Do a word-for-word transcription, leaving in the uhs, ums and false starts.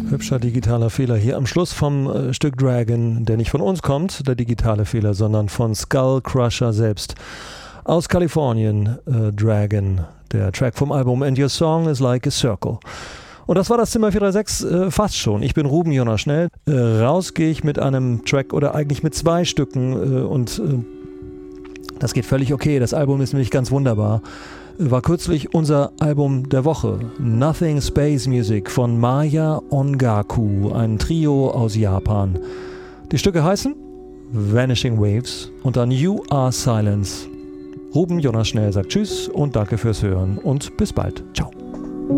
Hübscher digitaler Fehler hier am Schluss vom äh, Stück Dragon, der nicht von uns kommt, der digitale Fehler, sondern von Skull Crusher selbst. Aus Kalifornien, äh, Dragon, der Track vom Album And Your Song is Like a Circle. Und das war das Zimmer vier drei sechs äh, fast schon. Ich bin Ruben Jonas Schnell. Äh, raus gehe ich mit einem Track oder eigentlich mit zwei Stücken äh, und äh, das geht völlig okay. Das Album ist nämlich ganz wunderbar. War kürzlich unser Album der Woche. Nothing Space Music von Maya Ongaku, ein Trio aus Japan. Die Stücke heißen Vanishing Waves und dann You Are Silence. Ruben Jonas Schnell sagt Tschüss und danke fürs Hören und bis bald. Ciao.